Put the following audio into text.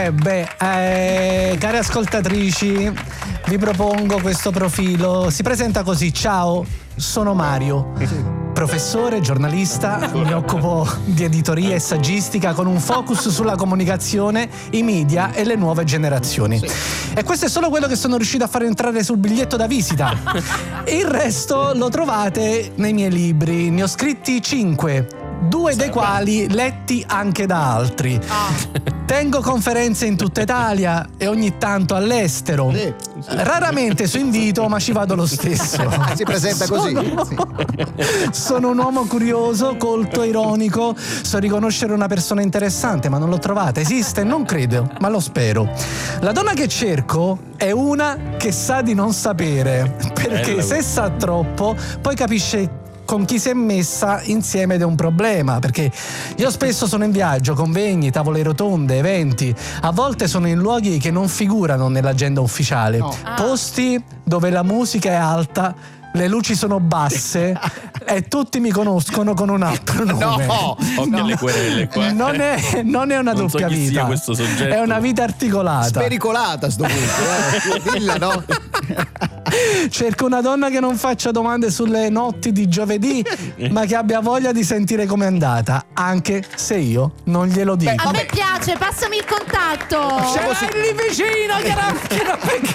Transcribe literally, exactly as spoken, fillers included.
Eh beh, eh, care ascoltatrici, vi propongo questo profilo. Si presenta così: ciao, sono Mario, professore, giornalista, mi occupo di editoria e saggistica con un focus sulla comunicazione, i media e le nuove generazioni. E questo è solo quello che sono riuscito a fare entrare sul biglietto da visita. Il resto lo trovate nei miei libri. Ne ho scritti cinque, due dei quali letti anche da altri. Tengo conferenze in tutta Italia e ogni tanto all'estero. Raramente su invito, ma ci vado lo stesso. Si presenta così. Sono, sì. sono un uomo curioso, colto, ironico. So riconoscere una persona interessante, ma non l'ho trovata. Esiste? Non credo, ma lo spero. La donna che cerco è una che sa di non sapere, perché Bella. se sa troppo, poi capisce con chi si è messa insieme ed è un problema, perché io spesso sono in viaggio, convegni, tavole rotonde, eventi, a volte sono in luoghi che non figurano nell'agenda ufficiale, No. posti dove la musica è alta, le luci sono basse e tutti mi conoscono con un altro nome. No, Occhio alle querele qua. Non è, non è una Non so doppia chi sia vita, questo soggetto. è una vita articolata. Spericolata a sto punto, eh. Dilla, no? Cerco una donna che non faccia domande sulle notti di giovedì, ma che abbia voglia di sentire com'è andata, anche se io non glielo dico. A me piace, passami il contatto. Ce l'hai lì vicino, che era- che era-